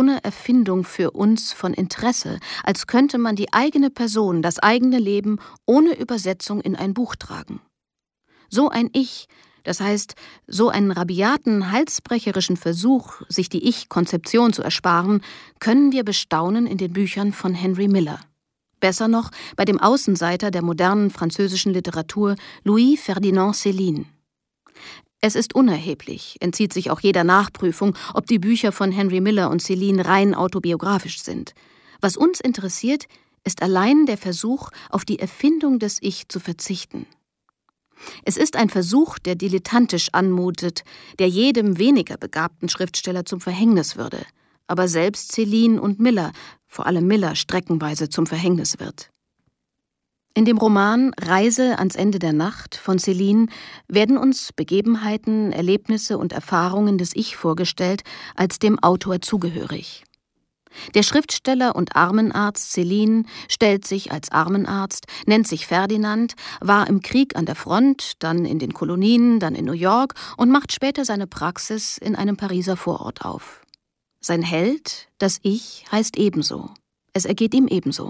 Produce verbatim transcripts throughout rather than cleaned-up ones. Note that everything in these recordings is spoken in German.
ohne Erfindung für uns von Interesse, als könnte man die eigene Person, das eigene Leben ohne Übersetzung in ein Buch tragen. So ein Ich, das heißt, so einen rabiaten, halsbrecherischen Versuch, sich die Ich-Konzeption zu ersparen, können wir bestaunen in den Büchern von Henry Miller. Besser noch bei dem Außenseiter der modernen französischen Literatur, Louis Ferdinand Céline. Es ist unerheblich, entzieht sich auch jeder Nachprüfung, ob die Bücher von Henry Miller und Céline rein autobiografisch sind. Was uns interessiert, ist allein der Versuch, auf die Erfindung des Ich zu verzichten. Es ist ein Versuch, der dilettantisch anmutet, der jedem weniger begabten Schriftsteller zum Verhängnis würde, aber selbst Céline und Miller, vor allem Miller, streckenweise zum Verhängnis wird. In dem Roman »Reise ans Ende der Nacht« von Céline werden uns Begebenheiten, Erlebnisse und Erfahrungen des Ich vorgestellt, als dem Autor zugehörig. Der Schriftsteller und Armenarzt Céline stellt sich als Armenarzt, nennt sich Ferdinand, war im Krieg an der Front, dann in den Kolonien, dann in New York und macht später seine Praxis in einem Pariser Vorort auf. Sein Held, das Ich, heißt ebenso. Es ergeht ihm ebenso.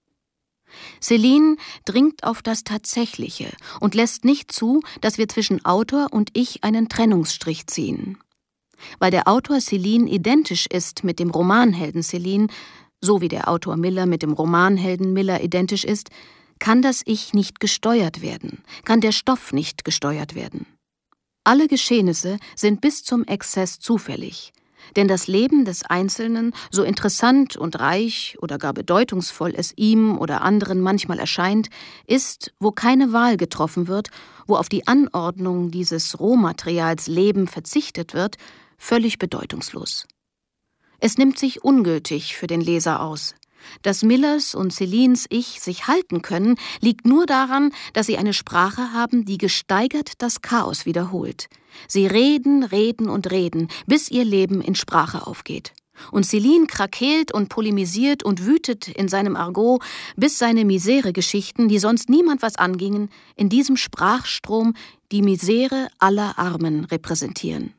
Céline dringt auf das Tatsächliche und lässt nicht zu, dass wir zwischen Autor und Ich einen Trennungsstrich ziehen. Weil der Autor Céline identisch ist mit dem Romanhelden Céline, so wie der Autor Miller mit dem Romanhelden Miller identisch ist, kann das Ich nicht gesteuert werden, kann der Stoff nicht gesteuert werden. Alle Geschehnisse sind bis zum Exzess zufällig, denn das Leben des Einzelnen, so interessant und reich oder gar bedeutungsvoll es ihm oder anderen manchmal erscheint, ist, wo keine Wahl getroffen wird, wo auf die Anordnung dieses Rohmaterials Leben verzichtet wird, völlig bedeutungslos. Es nimmt sich ungültig für den Leser aus. Dass Millers und Célines Ich sich halten können, liegt nur daran, dass sie eine Sprache haben, die gesteigert das Chaos wiederholt. Sie reden, reden und reden, bis ihr Leben in Sprache aufgeht. Und Céline krakeelt und polemisiert und wütet in seinem Argot, bis seine Misere-Geschichten, die sonst niemand was angingen, in diesem Sprachstrom die Misere aller Armen repräsentieren.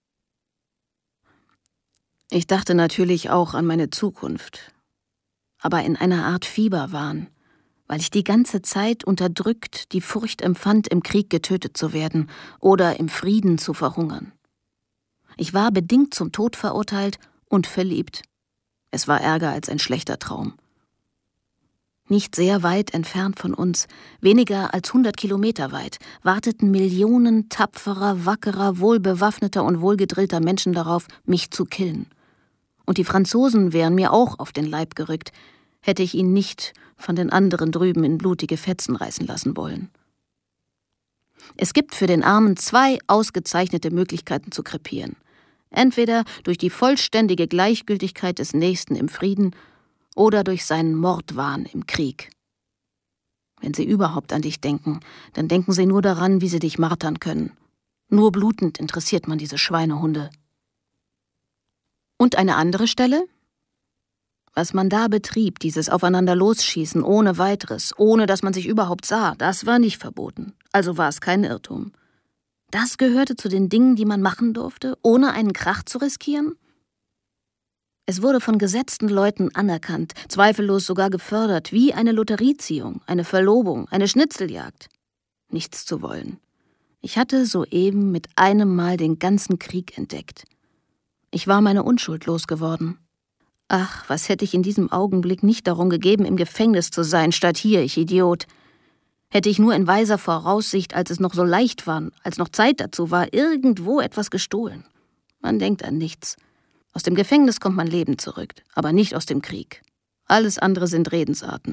Ich dachte natürlich auch an meine Zukunft, aber in einer Art Fieberwahn, weil ich die ganze Zeit unterdrückt die Furcht empfand, im Krieg getötet zu werden oder im Frieden zu verhungern. Ich war bedingt zum Tod verurteilt und verliebt. Es war ärger als ein schlechter Traum. Nicht sehr weit entfernt von uns, weniger als hundert Kilometer weit, warteten Millionen tapferer, wackerer, wohlbewaffneter und wohlgedrillter Menschen darauf, mich zu killen. Und die Franzosen wären mir auch auf den Leib gerückt, hätte ich ihn nicht von den anderen drüben in blutige Fetzen reißen lassen wollen. Es gibt für den Armen zwei ausgezeichnete Möglichkeiten zu krepieren. Entweder durch die vollständige Gleichgültigkeit des Nächsten im Frieden oder durch seinen Mordwahn im Krieg. Wenn sie überhaupt an dich denken, dann denken sie nur daran, wie sie dich martern können. Nur blutend interessiert man diese Schweinehunde. Und eine andere Stelle? Was man da betrieb, dieses Aufeinander-Losschießen ohne Weiteres, ohne dass man sich überhaupt sah, das war nicht verboten. Also war es kein Irrtum. Das gehörte zu den Dingen, die man machen durfte, ohne einen Krach zu riskieren? Es wurde von gesetzten Leuten anerkannt, zweifellos sogar gefördert, wie eine Lotterieziehung, eine Verlobung, eine Schnitzeljagd. Nichts zu wollen. Ich hatte soeben mit einem Mal den ganzen Krieg entdeckt. Ich war meine Unschuld losgeworden. Ach, was hätte ich in diesem Augenblick nicht darum gegeben, im Gefängnis zu sein, statt hier, ich Idiot. Hätte ich nur in weiser Voraussicht, als es noch so leicht war, als noch Zeit dazu war, irgendwo etwas gestohlen. Man denkt an nichts. Aus dem Gefängnis kommt man lebend zurück, aber nicht aus dem Krieg. Alles andere sind Redensarten.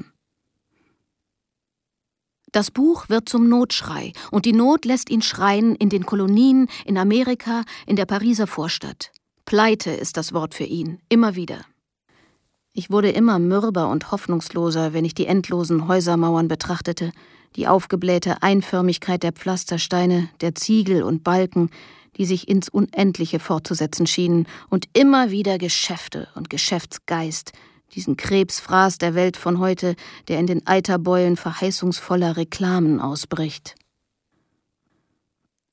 Das Buch wird zum Notschrei, und die Not lässt ihn schreien in den Kolonien, in Amerika, in der Pariser Vorstadt. Pleite ist das Wort für ihn, immer wieder. Ich wurde immer mürber und hoffnungsloser, wenn ich die endlosen Häusermauern betrachtete, die aufgeblähte Einförmigkeit der Pflastersteine, der Ziegel und Balken, die sich ins Unendliche fortzusetzen schienen, und immer wieder Geschäfte und Geschäftsgeist, diesen Krebsfraß der Welt von heute, der in den Eiterbeulen verheißungsvoller Reklamen ausbricht.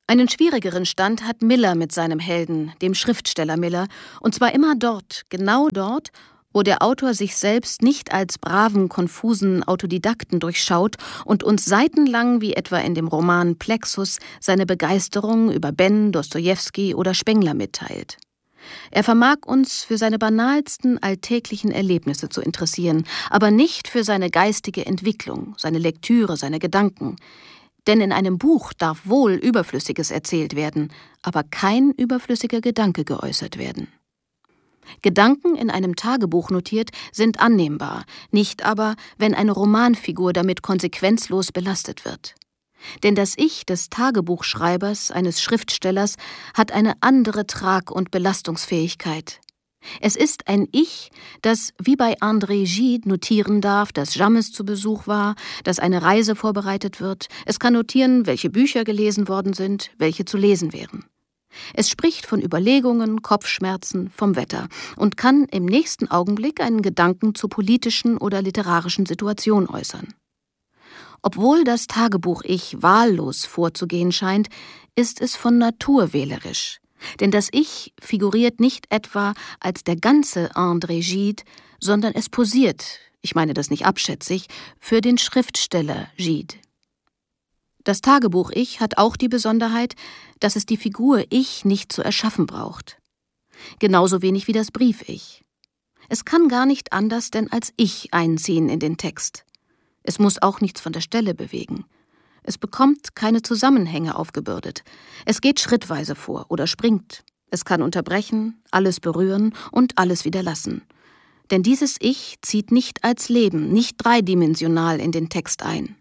Einen schwierigeren Stand hat Miller mit seinem Helden, dem Schriftsteller Miller, und zwar immer dort, genau dort, wo der Autor sich selbst nicht als braven, konfusen Autodidakten durchschaut und uns seitenlang, wie etwa in dem Roman Plexus, seine Begeisterung über Ben, Dostojewski oder Spengler mitteilt. Er vermag uns für seine banalsten alltäglichen Erlebnisse zu interessieren, aber nicht für seine geistige Entwicklung, seine Lektüre, seine Gedanken. Denn in einem Buch darf wohl Überflüssiges erzählt werden, aber kein überflüssiger Gedanke geäußert werden. Gedanken in einem Tagebuch notiert sind annehmbar, nicht aber, wenn eine Romanfigur damit konsequenzlos belastet wird. Denn das Ich des Tagebuchschreibers, eines Schriftstellers, hat eine andere Trag- und Belastungsfähigkeit. Es ist ein Ich, das wie bei André Gide notieren darf, dass James zu Besuch war, dass eine Reise vorbereitet wird. Es kann notieren, welche Bücher gelesen worden sind, welche zu lesen wären. Es spricht von Überlegungen, Kopfschmerzen, vom Wetter und kann im nächsten Augenblick einen Gedanken zur politischen oder literarischen Situation äußern. Obwohl das Tagebuch-Ich wahllos vorzugehen scheint, ist es von Natur wählerisch. Denn das Ich figuriert nicht etwa als der ganze André Gide, sondern es posiert, ich meine das nicht abschätzig, für den Schriftsteller Gide. Das Tagebuch-Ich hat auch die Besonderheit, dass es die Figur Ich nicht zu erschaffen braucht. Genauso wenig wie das Brief-Ich. Es kann gar nicht anders denn als Ich einziehen in den Text. Es muss auch nichts von der Stelle bewegen. Es bekommt keine Zusammenhänge aufgebürdet. Es geht schrittweise vor oder springt. Es kann unterbrechen, alles berühren und alles wieder lassen. Denn dieses Ich zieht nicht als Leben, nicht dreidimensional in den Text ein.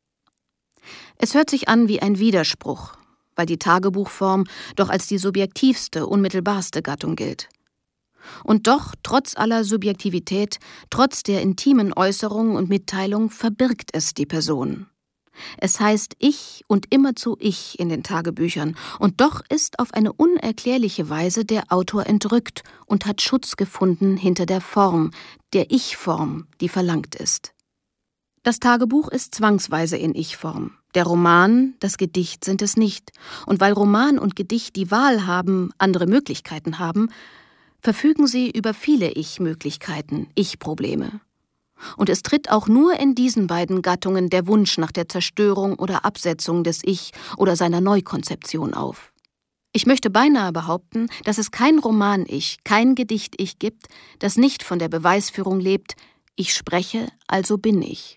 Es hört sich an wie ein Widerspruch, weil die Tagebuchform doch als die subjektivste, unmittelbarste Gattung gilt. Und doch, trotz aller Subjektivität, trotz der intimen Äußerung und Mitteilung, verbirgt es die Person. Es heißt Ich und immerzu Ich in den Tagebüchern, und doch ist auf eine unerklärliche Weise der Autor entrückt und hat Schutz gefunden hinter der Form, der Ich-Form, die verlangt ist. Das Tagebuch ist zwangsweise in Ich-Form. Der Roman, das Gedicht sind es nicht. Und weil Roman und Gedicht die Wahl haben, andere Möglichkeiten haben, verfügen sie über viele Ich-Möglichkeiten, Ich-Probleme. Und es tritt auch nur in diesen beiden Gattungen der Wunsch nach der Zerstörung oder Absetzung des Ich oder seiner Neukonzeption auf. Ich möchte beinahe behaupten, dass es kein Roman-Ich, kein Gedicht-Ich gibt, das nicht von der Beweisführung lebt, ich spreche, also bin ich.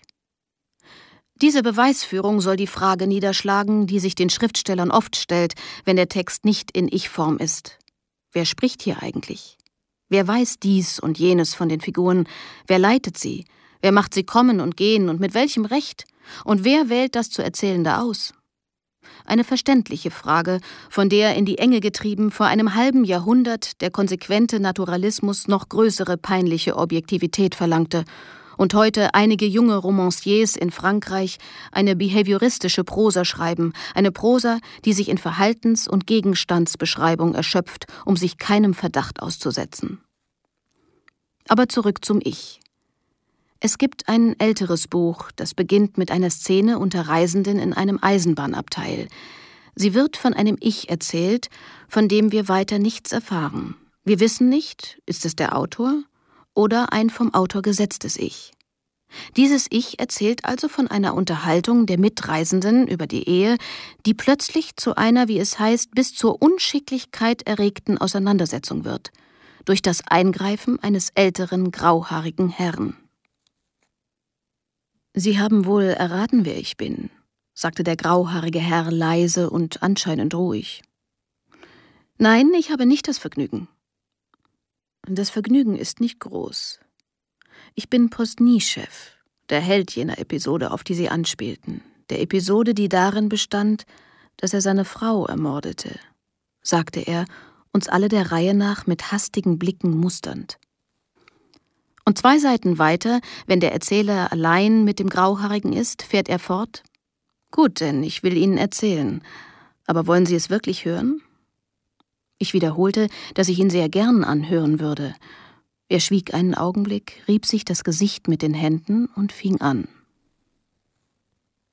Diese Beweisführung soll die Frage niederschlagen, die sich den Schriftstellern oft stellt, wenn der Text nicht in Ich-Form ist. Wer spricht hier eigentlich? Wer weiß dies und jenes von den Figuren? Wer leitet sie? Wer macht sie kommen und gehen und mit welchem Recht? Und wer wählt das zu Erzählende aus? Eine verständliche Frage, von der in die Enge getrieben vor einem halben Jahrhundert der konsequente Naturalismus noch größere peinliche Objektivität verlangte und heute einige junge Romanciers in Frankreich eine behavioristische Prosa schreiben, eine Prosa, die sich in Verhaltens- und Gegenstandsbeschreibung erschöpft, um sich keinem Verdacht auszusetzen. Aber zurück zum Ich. Es gibt ein älteres Buch, das beginnt mit einer Szene unter Reisenden in einem Eisenbahnabteil. Sie wird von einem Ich erzählt, von dem wir weiter nichts erfahren. Wir wissen nicht, ist es der Autor oder ein vom Autor gesetztes Ich. Dieses Ich erzählt also von einer Unterhaltung der Mitreisenden über die Ehe, die plötzlich zu einer, wie es heißt, bis zur Unschicklichkeit erregten Auseinandersetzung wird, durch das Eingreifen eines älteren, grauhaarigen Herrn. »Sie haben wohl erraten, wer ich bin«, sagte der grauhaarige Herr leise und anscheinend ruhig. »Nein, ich habe nicht das Vergnügen.« »Das Vergnügen ist nicht groß. Ich bin Postnie-Chef, der Held jener Episode, auf die Sie anspielten. Der Episode, die darin bestand, dass er seine Frau ermordete«, sagte er, uns alle der Reihe nach mit hastigen Blicken musternd. Und zwei Seiten weiter, wenn der Erzähler allein mit dem Grauhaarigen ist, fährt er fort: »Gut, denn ich will Ihnen erzählen. Aber wollen Sie es wirklich hören?« Ich wiederholte, dass ich ihn sehr gern anhören würde. Er schwieg einen Augenblick, rieb sich das Gesicht mit den Händen und fing an.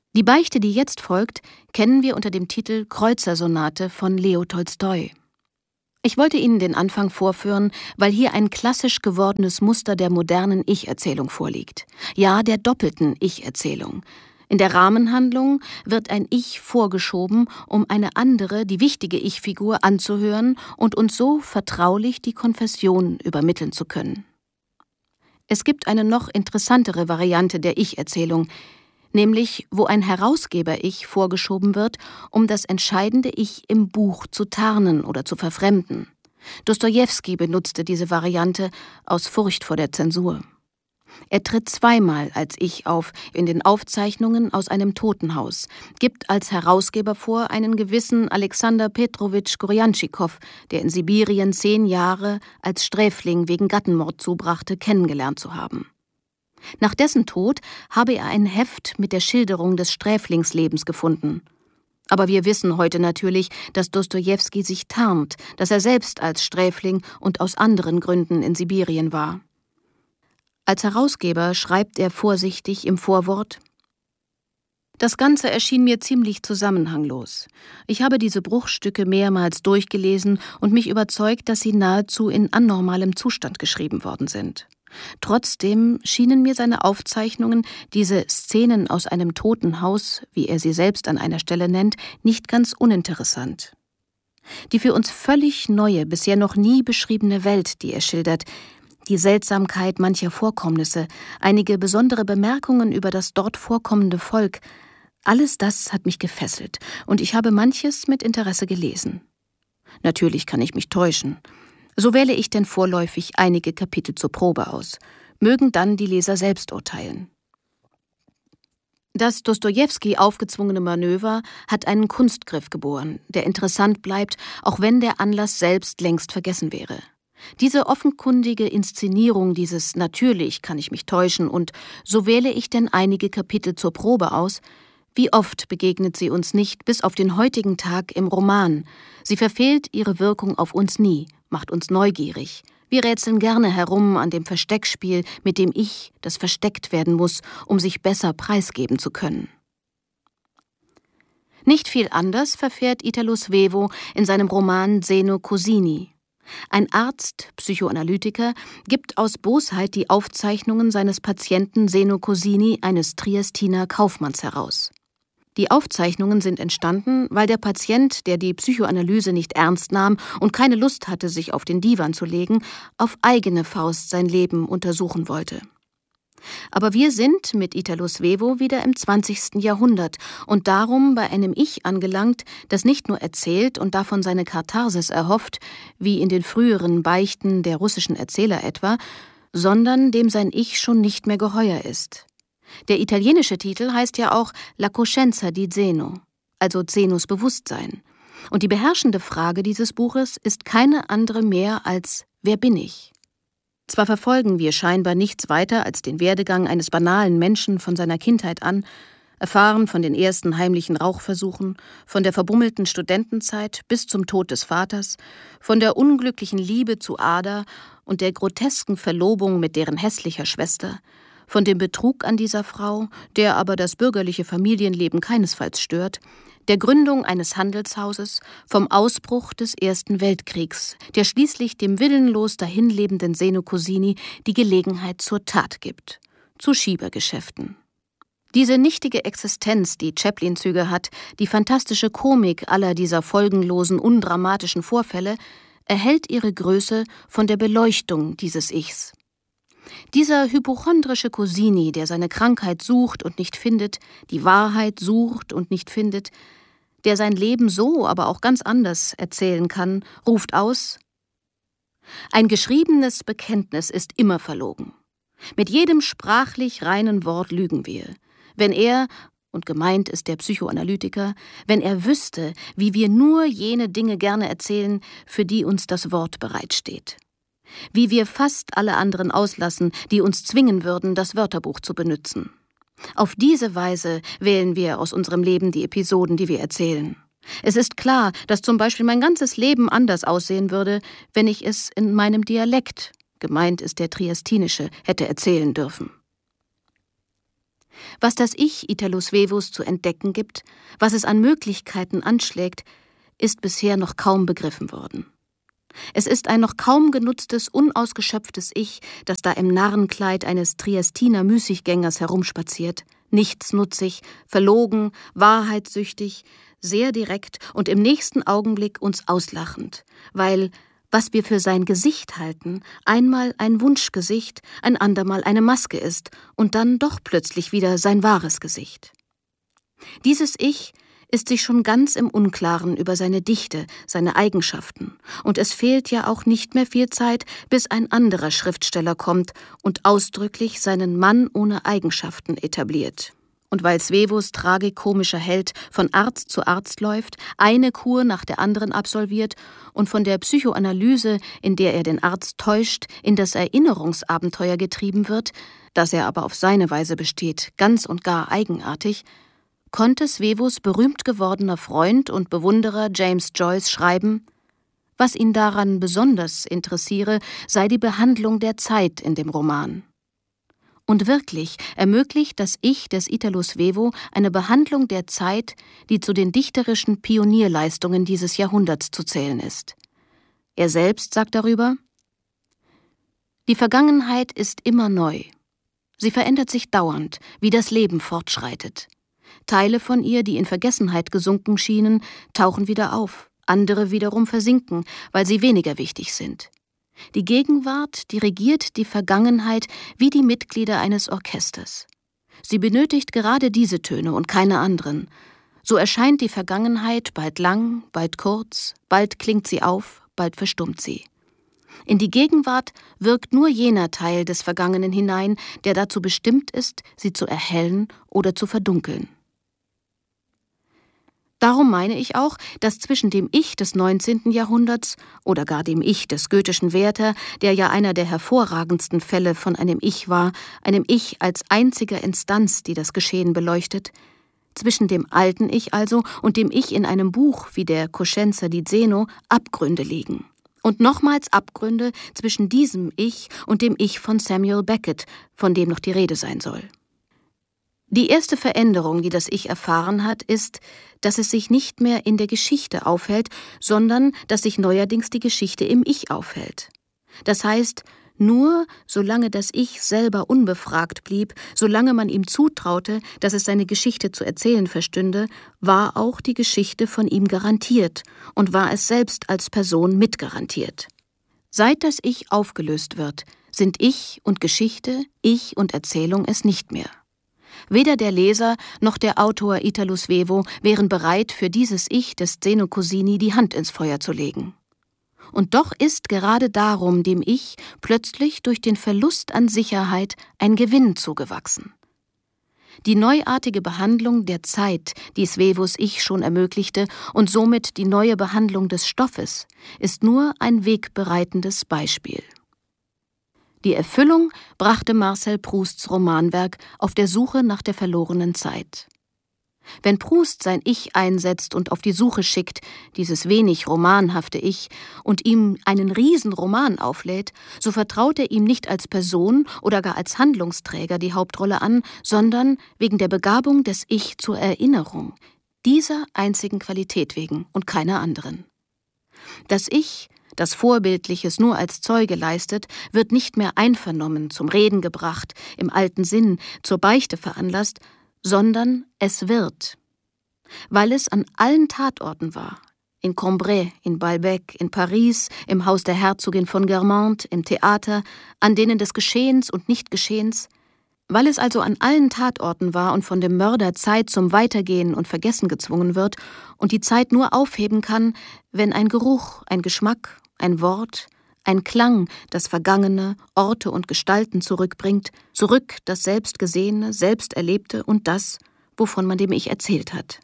Die Beichte, die jetzt folgt, kennen wir unter dem Titel Kreuzer-Sonate von Leo Tolstoi. Ich wollte Ihnen den Anfang vorführen, weil hier ein klassisch gewordenes Muster der modernen Ich-Erzählung vorliegt. Ja, der doppelten Ich-Erzählung. In der Rahmenhandlung wird ein Ich vorgeschoben, um eine andere, die wichtige Ich-Figur anzuhören und uns so vertraulich die Konfession übermitteln zu können. Es gibt eine noch interessantere Variante der Ich-Erzählung, nämlich wo ein Herausgeber-Ich vorgeschoben wird, um das entscheidende Ich im Buch zu tarnen oder zu verfremden. Dostojewski benutzte diese Variante aus Furcht vor der Zensur. Er tritt zweimal als Ich auf in den Aufzeichnungen aus einem Totenhaus, gibt als Herausgeber vor, einen gewissen Alexander Petrowitsch Gurjanschikow, der in Sibirien zehn Jahre als Sträfling wegen Gattenmord zubrachte, kennengelernt zu haben. Nach dessen Tod habe er ein Heft mit der Schilderung des Sträflingslebens gefunden. Aber wir wissen heute natürlich, dass Dostojewski sich tarnt, dass er selbst als Sträfling und aus anderen Gründen in Sibirien war. Als Herausgeber schreibt er vorsichtig im Vorwort: Das Ganze erschien mir ziemlich zusammenhanglos. Ich habe diese Bruchstücke mehrmals durchgelesen und mich überzeugt, dass sie nahezu in anormalem Zustand geschrieben worden sind. Trotzdem schienen mir seine Aufzeichnungen, diese Szenen aus einem Totenhaus, wie er sie selbst an einer Stelle nennt, nicht ganz uninteressant. Die für uns völlig neue, bisher noch nie beschriebene Welt, die er schildert, die Seltsamkeit mancher Vorkommnisse, einige besondere Bemerkungen über das dort vorkommende Volk, alles das hat mich gefesselt, und ich habe manches mit Interesse gelesen. Natürlich kann ich mich täuschen. So wähle ich denn vorläufig einige Kapitel zur Probe aus, mögen dann die Leser selbst urteilen. Das Dostojewski aufgezwungene Manöver hat einen Kunstgriff geboren, der interessant bleibt, auch wenn der Anlass selbst längst vergessen wäre. Diese offenkundige Inszenierung dieses »Natürlich kann ich mich täuschen« und »So wähle ich denn einige Kapitel zur Probe aus«, wie oft begegnet sie uns nicht bis auf den heutigen Tag im Roman. Sie verfehlt ihre Wirkung auf uns nie, macht uns neugierig. Wir rätseln gerne herum an dem Versteckspiel mit dem Ich, das versteckt werden muss, um sich besser preisgeben zu können. Nicht viel anders verfährt Italo Svevo in seinem Roman Zeno Cosini. Ein Arzt, Psychoanalytiker, gibt aus Bosheit die Aufzeichnungen seines Patienten Zeno Cosini, eines Triestiner Kaufmanns, heraus. Die Aufzeichnungen sind entstanden, weil der Patient, der die Psychoanalyse nicht ernst nahm und keine Lust hatte, sich auf den Divan zu legen, auf eigene Faust sein Leben untersuchen wollte. Aber wir sind mit Italo Svevo wieder im zwanzigsten Jahrhundert und darum bei einem Ich angelangt, das nicht nur erzählt und davon seine Katharsis erhofft, wie in den früheren Beichten der russischen Erzähler etwa, sondern dem sein Ich schon nicht mehr geheuer ist. Der italienische Titel heißt ja auch La coscienza di Zeno, also Zenos Bewusstsein. Und die beherrschende Frage dieses Buches ist keine andere mehr als: Wer bin ich? Zwar verfolgen wir scheinbar nichts weiter als den Werdegang eines banalen Menschen von seiner Kindheit an, erfahren von den ersten heimlichen Rauchversuchen, von der verbummelten Studentenzeit bis zum Tod des Vaters, von der unglücklichen Liebe zu Ada und der grotesken Verlobung mit deren hässlicher Schwester, von dem Betrug an dieser Frau, der aber das bürgerliche Familienleben keinesfalls stört, der Gründung eines Handelshauses, vom Ausbruch des Ersten Weltkriegs, der schließlich dem willenlos dahinlebenden Zeno Cosini die Gelegenheit zur Tat gibt, zu Schiebergeschäften. Diese nichtige Existenz, die Chaplin-Züge hat, die fantastische Komik aller dieser folgenlosen, undramatischen Vorfälle, erhält ihre Größe von der Beleuchtung dieses Ichs. Dieser hypochondrische Cosini, der seine Krankheit sucht und nicht findet, die Wahrheit sucht und nicht findet, der sein Leben so, aber auch ganz anders erzählen kann, ruft aus: Ein geschriebenes Bekenntnis ist immer verlogen. Mit jedem sprachlich reinen Wort lügen wir. Wenn er, und gemeint ist der Psychoanalytiker, wenn er wüsste, wie wir nur jene Dinge gerne erzählen, für die uns das Wort bereitsteht. Wie wir fast alle anderen auslassen, die uns zwingen würden, das Wörterbuch zu benützen. Auf diese Weise wählen wir aus unserem Leben die Episoden, die wir erzählen. Es ist klar, dass zum Beispiel mein ganzes Leben anders aussehen würde, wenn ich es in meinem Dialekt, gemeint ist der triestinische, hätte erzählen dürfen. Was das Ich Italo Svevos zu entdecken gibt, was es an Möglichkeiten anschlägt, ist bisher noch kaum begriffen worden. Es ist ein noch kaum genutztes, unausgeschöpftes Ich, das da im Narrenkleid eines Triestiner Müßiggängers herumspaziert, nichtsnutzig, verlogen, wahrheitssüchtig, sehr direkt und im nächsten Augenblick uns auslachend, weil, was wir für sein Gesicht halten, einmal ein Wunschgesicht, ein andermal eine Maske ist und dann doch plötzlich wieder sein wahres Gesicht. Dieses Ich ist sich schon ganz im Unklaren über seine Dichte, seine Eigenschaften, und es fehlt ja auch nicht mehr viel Zeit, bis ein anderer Schriftsteller kommt und ausdrücklich seinen Mann ohne Eigenschaften etabliert. Und weil Svevos tragikomischer Held von Arzt zu Arzt läuft, eine Kur nach der anderen absolviert und von der Psychoanalyse, in der er den Arzt täuscht, in das Erinnerungsabenteuer getrieben wird, das er aber auf seine Weise besteht, ganz und gar eigenartig, konnte Svevos berühmt gewordener Freund und Bewunderer James Joyce schreiben, was ihn daran besonders interessiere, sei die Behandlung der Zeit in dem Roman. Und wirklich ermöglicht das Ich des Italo Svevo eine Behandlung der Zeit, die zu den dichterischen Pionierleistungen dieses Jahrhunderts zu zählen ist. Er selbst sagt darüber: Die Vergangenheit ist immer neu. Sie verändert sich dauernd, wie das Leben fortschreitet. Teile von ihr, die in Vergessenheit gesunken schienen, tauchen wieder auf, andere wiederum versinken, weil sie weniger wichtig sind. Die Gegenwart dirigiert die Vergangenheit wie die Mitglieder eines Orchesters. Sie benötigt gerade diese Töne und keine anderen. So erscheint die Vergangenheit bald lang, bald kurz, bald klingt sie auf, bald verstummt sie. In die Gegenwart wirkt nur jener Teil des Vergangenen hinein, der dazu bestimmt ist, sie zu erhellen oder zu verdunkeln. Darum meine ich auch, dass zwischen dem Ich des neunzehnten Jahrhunderts oder gar dem Ich des goethischen Werther, der ja einer der hervorragendsten Fälle von einem Ich war, einem Ich als einziger Instanz, die das Geschehen beleuchtet, zwischen dem alten Ich also und dem Ich in einem Buch wie der Coscienza di Zeno Abgründe liegen. Und nochmals Abgründe zwischen diesem Ich und dem Ich von Samuel Beckett, von dem noch die Rede sein soll. Die erste Veränderung, die das Ich erfahren hat, ist, dass es sich nicht mehr in der Geschichte aufhält, sondern dass sich neuerdings die Geschichte im Ich aufhält. Das heißt, nur solange das Ich selber unbefragt blieb, solange man ihm zutraute, dass es seine Geschichte zu erzählen verstünde, war auch die Geschichte von ihm garantiert und war es selbst als Person mitgarantiert. Seit das Ich aufgelöst wird, sind Ich und Geschichte, Ich und Erzählung es nicht mehr. Weder der Leser noch der Autor Italo Svevo wären bereit, für dieses Ich des Zeno Cossini die Hand ins Feuer zu legen. Und doch ist gerade darum dem Ich plötzlich durch den Verlust an Sicherheit ein Gewinn zugewachsen. Die neuartige Behandlung der Zeit, die Svevos Ich schon ermöglichte, und somit die neue Behandlung des Stoffes, ist nur ein wegbereitendes Beispiel. Die Erfüllung brachte Marcel Prousts Romanwerk Auf der Suche nach der verlorenen Zeit. Wenn Proust sein Ich einsetzt und auf die Suche schickt, dieses wenig romanhafte Ich, und ihm einen Riesenroman auflädt, so vertraut er ihm nicht als Person oder gar als Handlungsträger die Hauptrolle an, sondern wegen der Begabung des Ich zur Erinnerung, dieser einzigen Qualität wegen und keiner anderen. Das Ich, das Vorbildliches nur als Zeuge leistet, wird nicht mehr einvernommen, zum Reden gebracht, im alten Sinn, zur Beichte veranlasst, sondern es wird. Weil es an allen Tatorten war, in Cambrai, in Balbec, in Paris, im Haus der Herzogin von Guermantes, im Theater, an denen des Geschehens und Nichtgeschehens, weil es also an allen Tatorten war und von dem Mörder Zeit zum Weitergehen und Vergessen gezwungen wird und die Zeit nur aufheben kann, wenn ein Geruch, ein Geschmack, ein Wort, ein Klang das Vergangene, Orte und Gestalten zurückbringt, zurück das Selbstgesehene, Selbsterlebte und das, wovon man dem Ich erzählt hat.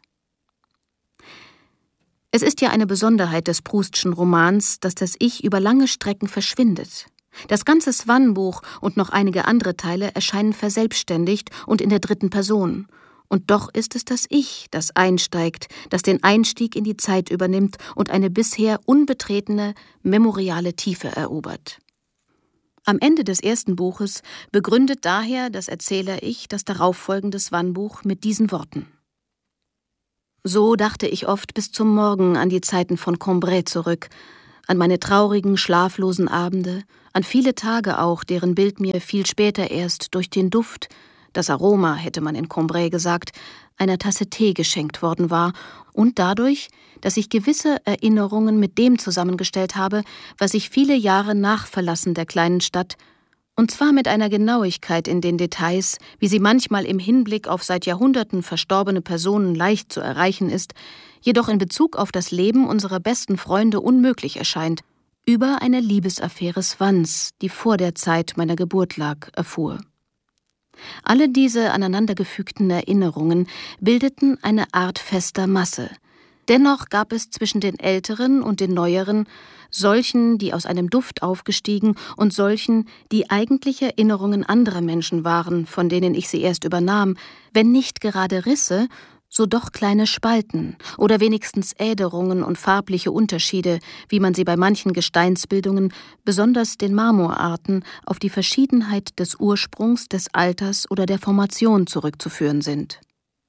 Es ist ja eine Besonderheit des Proustschen Romans, dass das Ich über lange Strecken verschwindet. Das ganze Swann-Buch und noch einige andere Teile erscheinen verselbstständigt und in der dritten Person. Und doch ist es das Ich, das einsteigt, das den Einstieg in die Zeit übernimmt und eine bisher unbetretene, memoriale Tiefe erobert. Am Ende des ersten Buches begründet daher das Erzähler-Ich das darauffolgende Swan-Buch mit diesen Worten: So dachte ich oft bis zum Morgen an die Zeiten von Combray zurück, an meine traurigen, schlaflosen Abende, an viele Tage auch, deren Bild mir viel später erst durch den Duft, das Aroma, hätte man in Combray gesagt, einer Tasse Tee geschenkt worden war und dadurch, dass ich gewisse Erinnerungen mit dem zusammengestellt habe, was ich viele Jahre nach Verlassen der kleinen Stadt, und zwar mit einer Genauigkeit in den Details, wie sie manchmal im Hinblick auf seit Jahrhunderten verstorbene Personen leicht zu erreichen ist, jedoch in Bezug auf das Leben unserer besten Freunde unmöglich erscheint, über eine Liebesaffäre Swans, die vor der Zeit meiner Geburt lag, erfuhr. Alle diese aneinandergefügten Erinnerungen bildeten eine Art fester Masse. Dennoch gab es zwischen den älteren und den neueren, solchen, die aus einem Duft aufgestiegen, und solchen, die eigentlich Erinnerungen anderer Menschen waren, von denen ich sie erst übernahm, wenn nicht gerade Risse, so doch kleine Spalten oder wenigstens Äderungen und farbliche Unterschiede, wie man sie bei manchen Gesteinsbildungen, besonders den Marmorarten, auf die Verschiedenheit des Ursprungs, des Alters oder der Formation zurückzuführen sind.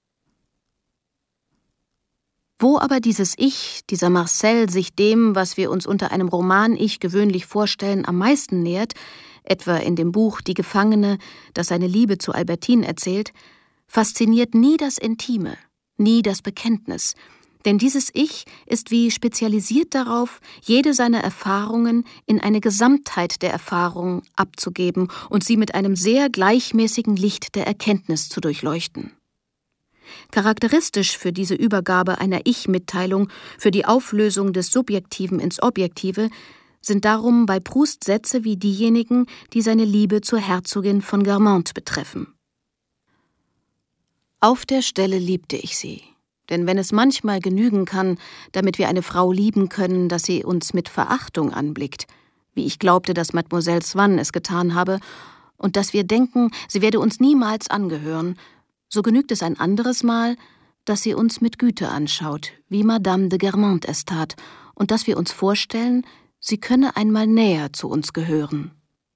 Wo aber dieses Ich, dieser Marcel, sich dem, was wir uns unter einem Roman-Ich gewöhnlich vorstellen, am meisten nähert, etwa in dem Buch Die Gefangene, das seine Liebe zu Albertine erzählt, fasziniert nie das Intime, nie das Bekenntnis, denn dieses Ich ist wie spezialisiert darauf, jede seiner Erfahrungen in eine Gesamtheit der Erfahrung abzugeben und sie mit einem sehr gleichmäßigen Licht der Erkenntnis zu durchleuchten. Charakteristisch für diese Übergabe einer Ich-Mitteilung, für die Auflösung des Subjektiven ins Objektive, sind darum bei Proust Sätze wie diejenigen, die seine Liebe zur Herzogin von Guermantes betreffen. Auf der Stelle liebte ich sie, denn wenn es manchmal genügen kann, damit wir eine Frau lieben können, dass sie uns mit Verachtung anblickt, wie ich glaubte, dass Mademoiselle Swann es getan habe, und dass wir denken, sie werde uns niemals angehören, so genügt es ein anderes Mal, dass sie uns mit Güte anschaut, wie Madame de Guermantes es tat, und dass wir uns vorstellen, sie könne einmal näher zu uns gehören.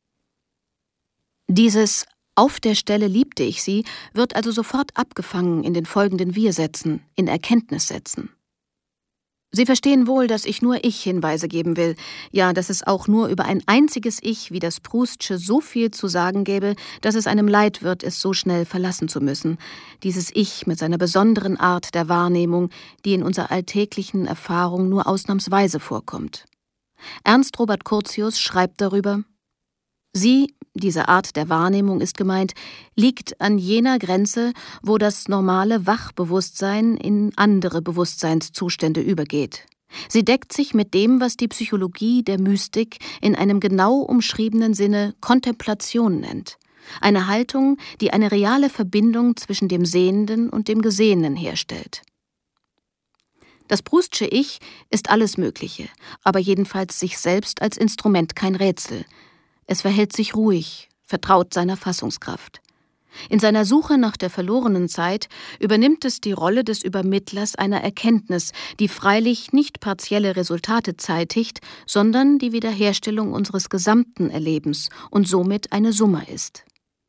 Dieses »Auf der Stelle liebte ich sie« wird also sofort abgefangen in den folgenden Wir-Sätzen, in Erkenntnissätzen. Sie verstehen wohl, dass ich nur Ich-Hinweise geben will, ja, dass es auch nur über ein einziges Ich wie das Proustsche so viel zu sagen gäbe, dass es einem leid wird, es so schnell verlassen zu müssen. Dieses Ich mit seiner besonderen Art der Wahrnehmung, die in unserer alltäglichen Erfahrung nur ausnahmsweise vorkommt. Ernst Robert Curtius schreibt darüber: Sie, diese Art der Wahrnehmung ist gemeint, liegt an jener Grenze, wo das normale Wachbewusstsein in andere Bewusstseinszustände übergeht. Sie deckt sich mit dem, was die Psychologie der Mystik in einem genau umschriebenen Sinne Kontemplation nennt. Eine Haltung, die eine reale Verbindung zwischen dem Sehenden und dem Gesehenen herstellt. Das Proustsche Ich ist alles Mögliche, aber jedenfalls sich selbst als Instrument kein Rätsel. Es verhält sich ruhig, vertraut seiner Fassungskraft. In seiner Suche nach der verlorenen Zeit übernimmt es die Rolle des Übermittlers einer Erkenntnis, die freilich nicht partielle Resultate zeitigt, sondern die Wiederherstellung unseres gesamten Erlebens und somit eine Summe ist.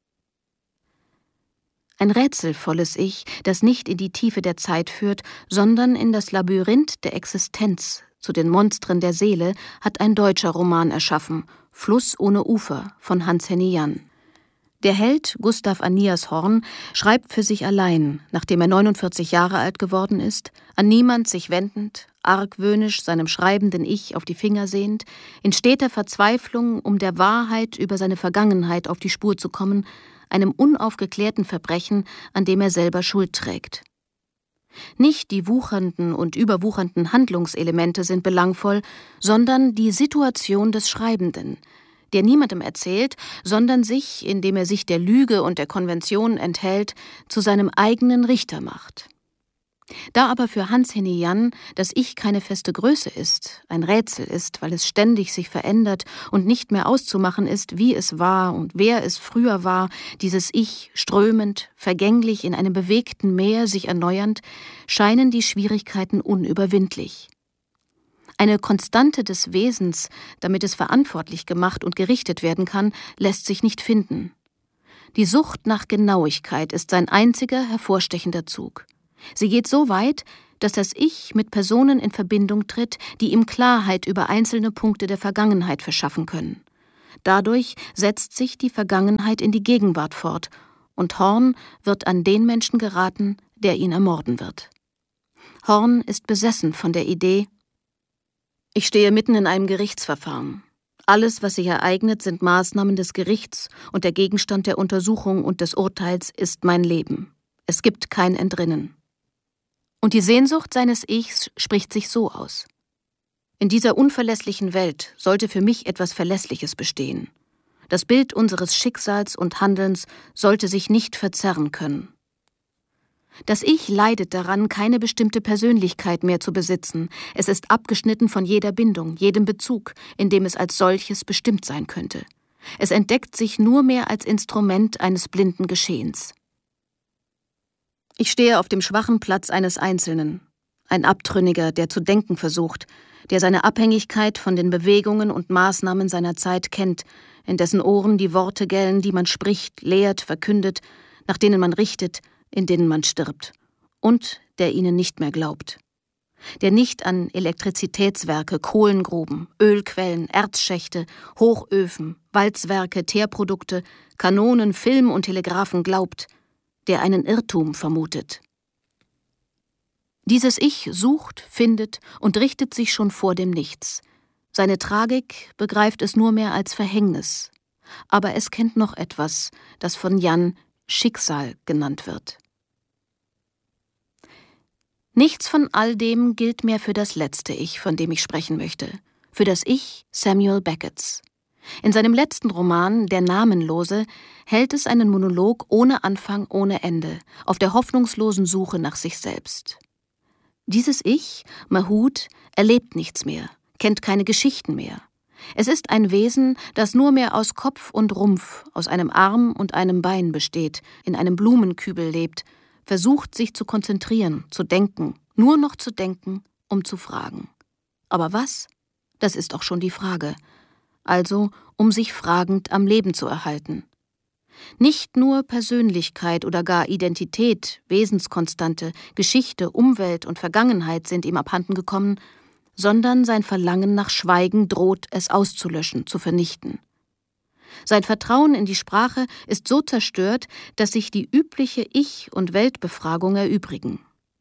Ein rätselvolles Ich, das nicht in die Tiefe der Zeit führt, sondern in das Labyrinth der Existenz, zu den Monstern der Seele, hat ein deutscher Roman erschaffen, »Fluss ohne Ufer« von Hans-Henny Jann. Der Held, Gustav Annias Horn, schreibt für sich allein, nachdem er neunundvierzig Jahre alt geworden ist, an niemand sich wendend, argwöhnisch seinem schreibenden Ich auf die Finger sehend, in steter Verzweiflung, um der Wahrheit über seine Vergangenheit auf die Spur zu kommen, einem unaufgeklärten Verbrechen, an dem er selber Schuld trägt. Nicht die wuchernden und überwuchernden Handlungselemente sind belangvoll, sondern die Situation des Schreibenden, der niemandem erzählt, sondern sich, indem er sich der Lüge und der Konvention enthält, zu seinem eigenen Richter macht. Da aber für Hans-Henny Jann das Ich keine feste Größe ist, ein Rätsel ist, weil es ständig sich verändert und nicht mehr auszumachen ist, wie es war und wer es früher war, dieses Ich strömend, vergänglich in einem bewegten Meer sich erneuernd, scheinen die Schwierigkeiten unüberwindlich. Eine Konstante des Wesens, damit es verantwortlich gemacht und gerichtet werden kann, lässt sich nicht finden. Die Sucht nach Genauigkeit ist sein einziger hervorstechender Zug. Sie geht so weit, dass das Ich mit Personen in Verbindung tritt, die ihm Klarheit über einzelne Punkte der Vergangenheit verschaffen können. Dadurch setzt sich die Vergangenheit in die Gegenwart fort, und Horn wird an den Menschen geraten, der ihn ermorden wird. Horn ist besessen von der Idee: Ich stehe mitten in einem Gerichtsverfahren. Alles, was sich ereignet, sind Maßnahmen des Gerichts, und der Gegenstand der Untersuchung und des Urteils ist mein Leben. Es gibt kein Entrinnen. Und die Sehnsucht seines Ichs spricht sich so aus: In dieser unverlässlichen Welt sollte für mich etwas Verlässliches bestehen. Das Bild unseres Schicksals und Handelns sollte sich nicht verzerren können. Das Ich leidet daran, keine bestimmte Persönlichkeit mehr zu besitzen. Es ist abgeschnitten von jeder Bindung, jedem Bezug, in dem es als solches bestimmt sein könnte. Es entdeckt sich nur mehr als Instrument eines blinden Geschehens. Ich stehe auf dem schwachen Platz eines Einzelnen, ein Abtrünniger, der zu denken versucht, der seine Abhängigkeit von den Bewegungen und Maßnahmen seiner Zeit kennt, in dessen Ohren die Worte gellen, die man spricht, lehrt, verkündet, nach denen man richtet, in denen man stirbt, und der ihnen nicht mehr glaubt. Der nicht an Elektrizitätswerke, Kohlengruben, Ölquellen, Erzschächte, Hochöfen, Walzwerke, Teerprodukte, Kanonen, Film und Telegraphen glaubt, der einen Irrtum vermutet. Dieses Ich sucht, findet und richtet sich schon vor dem Nichts. Seine Tragik begreift es nur mehr als Verhängnis. Aber es kennt noch etwas, das von Jan Schicksal genannt wird. Nichts von all dem gilt mehr für das letzte Ich, von dem ich sprechen möchte, für das Ich Samuel Becketts. In seinem letzten Roman »Der Namenlose« hält es einen Monolog ohne Anfang, ohne Ende, auf der hoffnungslosen Suche nach sich selbst. Dieses Ich, Mahut, erlebt nichts mehr, kennt keine Geschichten mehr. Es ist ein Wesen, das nur mehr aus Kopf und Rumpf, aus einem Arm und einem Bein besteht, in einem Blumenkübel lebt, versucht, sich zu konzentrieren, zu denken, nur noch zu denken, um zu fragen. Aber was? Das ist auch schon die Frage. Also, um sich fragend am Leben zu erhalten. Nicht nur Persönlichkeit oder gar Identität, Wesenskonstante, Geschichte, Umwelt und Vergangenheit sind ihm abhanden gekommen, sondern sein Verlangen nach Schweigen droht, es auszulöschen, zu vernichten. Sein Vertrauen in die Sprache ist so zerstört, dass sich die übliche Ich- und Weltbefragung erübrigen.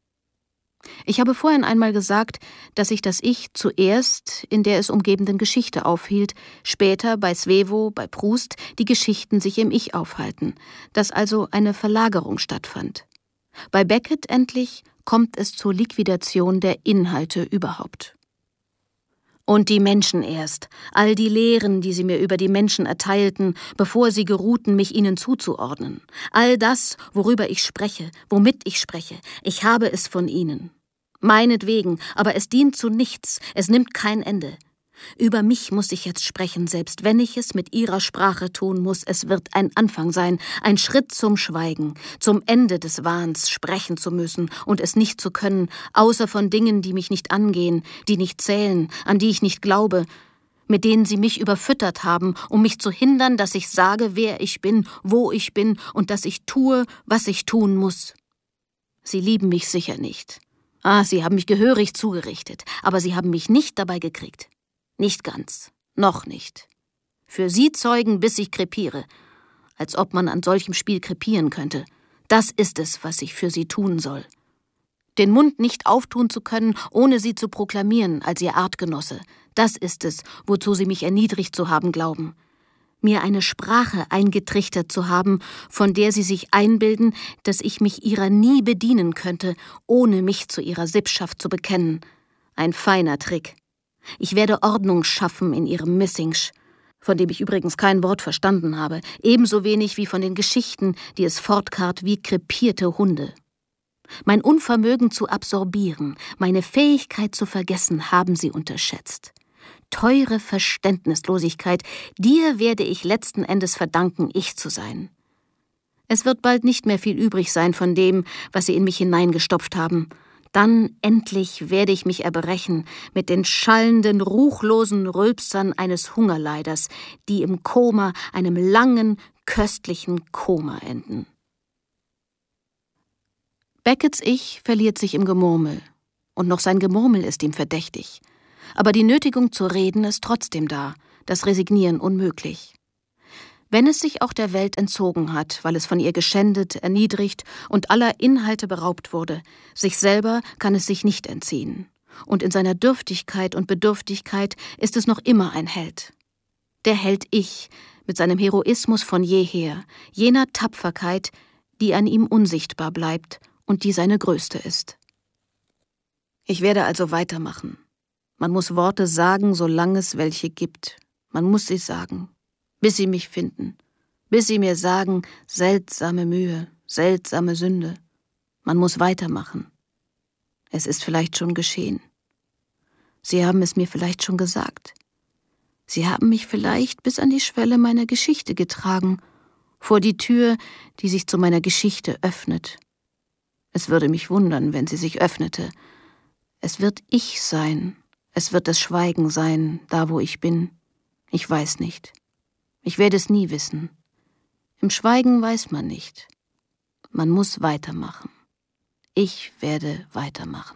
Ich habe vorhin einmal gesagt, dass sich das Ich zuerst in der es umgebenden Geschichte aufhielt, später bei Svevo, bei Proust die Geschichten sich im Ich aufhalten, dass also eine Verlagerung stattfand. Bei Beckett endlich kommt es zur Liquidation der Inhalte überhaupt. Und die Menschen erst, all die Lehren, die sie mir über die Menschen erteilten, bevor sie geruhten, mich ihnen zuzuordnen. All das, worüber ich spreche, womit ich spreche, ich habe es von ihnen. Meinetwegen, aber es dient zu nichts, es nimmt kein Ende. Über mich muss ich jetzt sprechen, selbst wenn ich es mit ihrer Sprache tun muss. Es wird ein Anfang sein, ein Schritt zum Schweigen, zum Ende des Wahns, sprechen zu müssen und es nicht zu können, außer von Dingen, die mich nicht angehen, die nicht zählen, an die ich nicht glaube, mit denen sie mich überfüttert haben, um mich zu hindern, dass ich sage, wer ich bin, wo ich bin und dass ich tue, was ich tun muss. Sie lieben mich sicher nicht. Ah, sie haben mich gehörig zugerichtet, aber sie haben mich nicht dabei gekriegt. Nicht ganz, noch nicht. Für sie zeugen, bis ich krepiere. Als ob man an solchem Spiel krepieren könnte. Das ist es, was ich für sie tun soll. Den Mund nicht auftun zu können, ohne sie zu proklamieren als ihr Artgenosse. Das ist es, wozu sie mich erniedrigt zu haben glauben. Mir eine Sprache eingetrichtert zu haben, von der sie sich einbilden, dass ich mich ihrer nie bedienen könnte, ohne mich zu ihrer Sippschaft zu bekennen. Ein feiner Trick. Ich werde Ordnung schaffen in ihrem Missingsch, von dem ich übrigens kein Wort verstanden habe, ebenso wenig wie von den Geschichten, die es fortkarrt wie krepierte Hunde. Mein Unvermögen zu absorbieren, meine Fähigkeit zu vergessen, haben sie unterschätzt. Teure Verständnislosigkeit, dir werde ich letzten Endes verdanken, ich zu sein. Es wird bald nicht mehr viel übrig sein von dem, was sie in mich hineingestopft haben. Dann endlich werde ich mich erbrechen mit den schallenden, ruchlosen Rülpsern eines Hungerleiders, die im Koma, einem langen, köstlichen Koma enden. Becketts Ich verliert sich im Gemurmel. Und noch sein Gemurmel ist ihm verdächtig. Aber die Nötigung zu reden ist trotzdem da, das Resignieren unmöglich. Wenn es sich auch der Welt entzogen hat, weil es von ihr geschändet, erniedrigt und aller Inhalte beraubt wurde, sich selber kann es sich nicht entziehen. Und in seiner Dürftigkeit und Bedürftigkeit ist es noch immer ein Held. Der Held Ich, mit seinem Heroismus von jeher, jener Tapferkeit, die an ihm unsichtbar bleibt und die seine größte ist. Ich werde also weitermachen. Man muss Worte sagen, solange es welche gibt. Man muss sie sagen, bis sie mich finden, bis sie mir sagen, seltsame Mühe, seltsame Sünde. Man muss weitermachen. Es ist vielleicht schon geschehen. Sie haben es mir vielleicht schon gesagt. Sie haben mich vielleicht bis an die Schwelle meiner Geschichte getragen, vor die Tür, die sich zu meiner Geschichte öffnet. Es würde mich wundern, wenn sie sich öffnete. Es wird ich sein, es wird das Schweigen sein, da wo ich bin. Ich weiß nicht. Ich werde es nie wissen. Im Schweigen weiß man nicht. Man muss weitermachen. Ich werde weitermachen.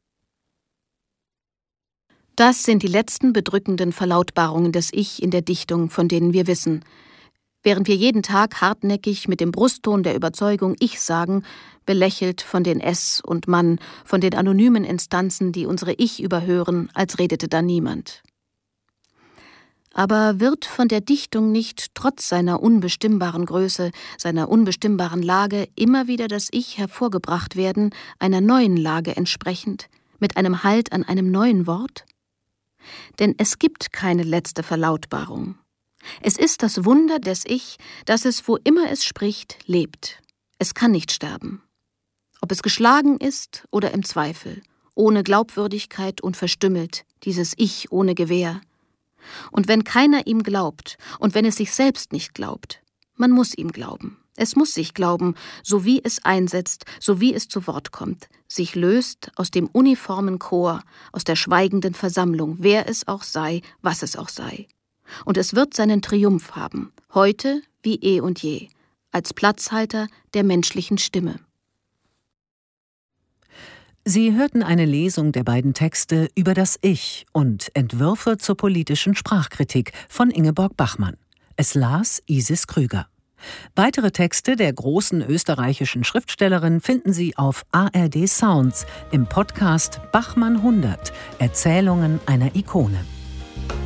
Das sind die letzten bedrückenden Verlautbarungen des Ich in der Dichtung, von denen wir wissen. Während wir jeden Tag hartnäckig mit dem Brustton der Überzeugung Ich sagen, belächelt von den Es und Man, von den anonymen Instanzen, die unsere Ich überhören, als redete da niemand. Aber wird von der Dichtung nicht trotz seiner unbestimmbaren Größe, seiner unbestimmbaren Lage immer wieder das Ich hervorgebracht werden, einer neuen Lage entsprechend, mit einem Halt an einem neuen Wort? Denn es gibt keine letzte Verlautbarung. Es ist das Wunder des Ich, dass es, wo immer es spricht, lebt. Es kann nicht sterben. Ob es geschlagen ist oder im Zweifel, ohne Glaubwürdigkeit und verstümmelt, dieses Ich ohne Gewähr. Und wenn keiner ihm glaubt und wenn es sich selbst nicht glaubt, man muss ihm glauben. Es muss sich glauben, so wie es einsetzt, so wie es zu Wort kommt, sich löst aus dem uniformen Chor, aus der schweigenden Versammlung, wer es auch sei, was es auch sei. Und es wird seinen Triumph haben, heute wie eh und je, als Platzhalter der menschlichen Stimme. Sie hörten eine Lesung der beiden Texte über das Ich und Entwürfe zur politischen Sprachkritik von Ingeborg Bachmann. Es las Isis Krüger. Weitere Texte der großen österreichischen Schriftstellerin finden Sie auf A R D Sounds im Podcast Bachmann hundert – Erzählungen einer Ikone.